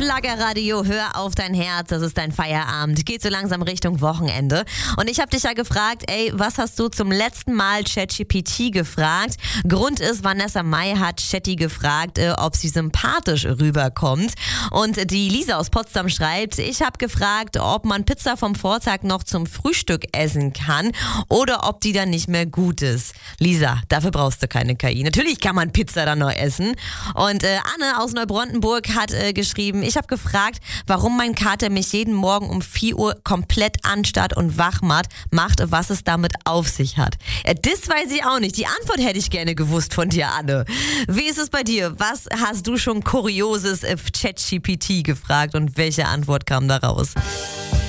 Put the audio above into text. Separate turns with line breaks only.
Schlagerradio, hör auf dein Herz, das ist dein Feierabend. Geht so langsam Richtung Wochenende. Und ich habe dich ja gefragt, was hast du zum letzten Mal ChatGPT gefragt? Grund ist, Vanessa Mai hat Chatty gefragt, ob sie sympathisch rüberkommt. Und die Lisa aus Potsdam schreibt, ich habe gefragt, ob man Pizza vom Vortag noch zum Frühstück essen kann oder ob die dann nicht mehr gut ist. Lisa, dafür brauchst du keine KI. Natürlich kann man Pizza dann noch essen. Und Anne aus Neubrontenburg hat geschrieben, ich habe gefragt, warum mein Kater mich jeden Morgen um 4 Uhr komplett anstarrt und wach macht, was es damit auf sich hat. Das weiß ich auch nicht. Die Antwort hätte ich gerne gewusst von dir, Anne. Wie ist es bei dir? Was hast du schon Kurioses ChatGPT gefragt und welche Antwort kam da raus?